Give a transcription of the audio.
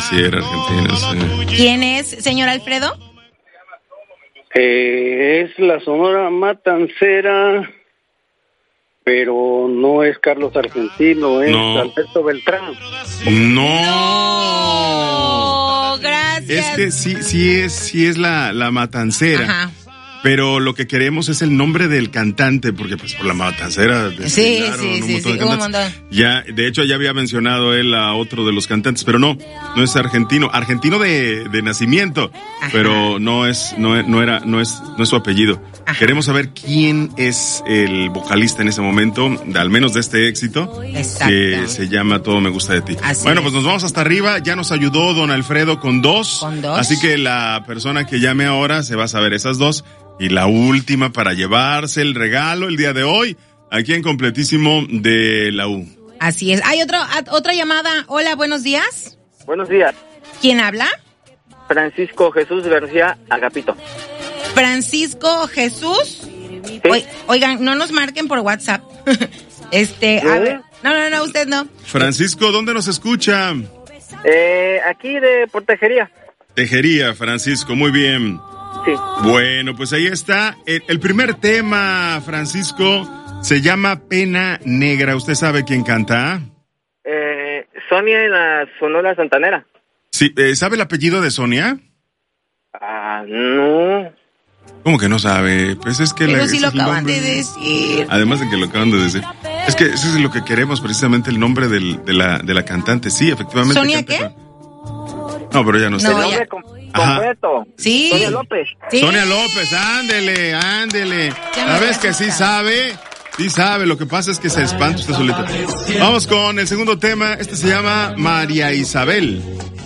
sí era argentino, sí. ¿Quién es, señor Alfredo? Es la Sonora Matancera, pero no es Carlos Argentino, es Alberto Beltrán. No, gracias. Es que sí es la Matancera. Ajá. Pero lo que queremos es el nombre del cantante, porque pues por la Matancera sí, un montón. Ya, de hecho ya había mencionado él a otro de los cantantes, pero no es argentino de nacimiento. Ajá. Pero no es su apellido. Ajá. Queremos saber quién es el vocalista en ese momento, al menos de este éxito. Exacto. Que se llama Todo me gusta de ti. Así bueno, es. Pues nos vamos hasta arriba, ya nos ayudó don Alfredo con dos. Así que la persona que llame ahora se va a saber esas dos. Y la última para llevarse el regalo el día de hoy, aquí en Completísimo de la U. Así es. ¿Hay otra llamada? Hola, buenos días. Buenos días. ¿Quién habla? Francisco Jesús García Agapito. Francisco Jesús. ¿Sí? Oigan, no nos marquen por WhatsApp. A ver. No, usted no. Francisco, ¿dónde nos escucha? Aquí por Tejería. Tejería, Francisco, muy bien. Sí. Bueno, pues ahí está. El primer tema, Francisco, se llama Pena Negra. ¿Usted sabe quién canta? Sonia en la Sonora Santanera. Sí, ¿sabe el apellido de Sonia? No. ¿Cómo que no sabe? Pues es que pero sí lo acaban de decir. Además de que lo acaban de decir. Es que eso es lo que queremos, precisamente el nombre de la cantante. Sí, efectivamente. ¿Sonia qué? No, pero ya no sé. El nombre completo. Sí. Sonia López. Sí. Sonia López, ándele. ¿Sabes que sí sabe? Sí sabe, lo que pasa es que se espanta usted solita. Vamos con el segundo tema, este se llama María Isabel.